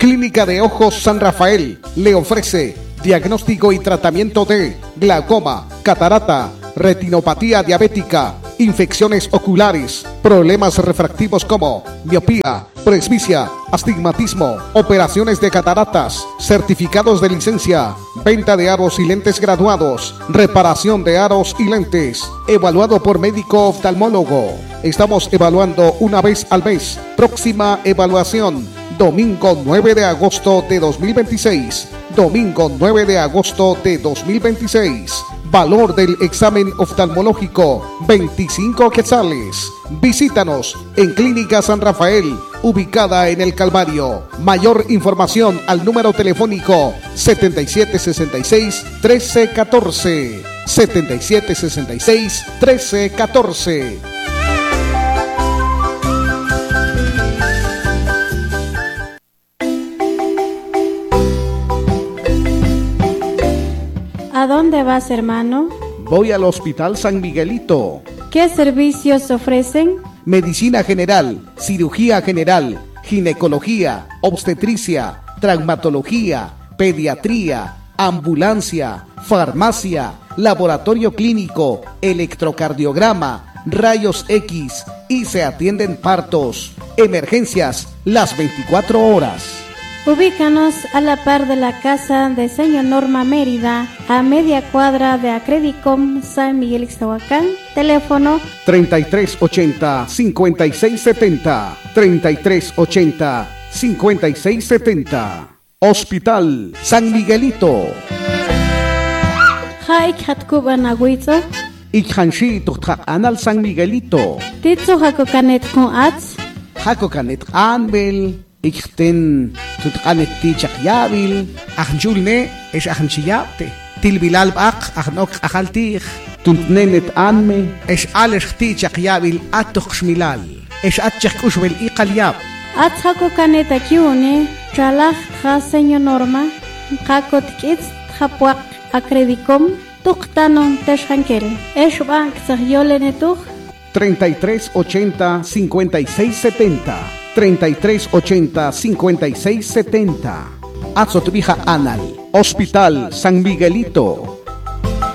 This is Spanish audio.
Clínica de Ojos San Rafael le ofrece diagnóstico y tratamiento de glaucoma, catarata, retinopatía diabética, infecciones oculares, problemas refractivos como miopía, presbicia, astigmatismo, operaciones de cataratas, certificados de licencia, venta de aros y lentes graduados, reparación de aros y lentes, evaluado por médico oftalmólogo. Estamos evaluando una vez al mes. Próxima evaluación, domingo 9 de agosto de 2026. Domingo 9 de agosto de 2026. Valor del examen oftalmológico, 25 quetzales. Visítanos en Clínica San Rafael, ubicada en el Calvario. Mayor información al número telefónico 7766-1314. 7766-1314. ¿A dónde vas, hermano? Voy al Hospital San Miguelito. ¿Qué servicios ofrecen? Medicina general, cirugía general, ginecología, obstetricia, traumatología, pediatría, ambulancia, farmacia, laboratorio clínico, electrocardiograma, rayos X y se atienden partos, emergencias las 24 horas. Ubícanos a la par de la casa de Señor Norma Mérida, a media cuadra de Acredicom San Miguel Ixtahuacán. Teléfono 3380-5670. 3380-5670. Hospital San Miguelito. Haik Hatkuban Agüizo. Ikhanshi Tuktak Anal San Miguelito. Titsu Hakokanet con Ats. Hakokanet Anbel. Ikten tutqanetti chaqyabil ajnjulne es ajnchiyapte tilbilal baq ajnok ajaltij tuntnenet anme es alexti chaqyabil atoqshmilal es atchaqusbel iqalyab Atzako kaneta kiune chalaj ja señor Norma qakot kits japwaq Acredicom tuqtanon teshankel es bank zahyolenetuj 3380-5670. 3380-5670. Atzotbija Anal. Hospital San Miguelito.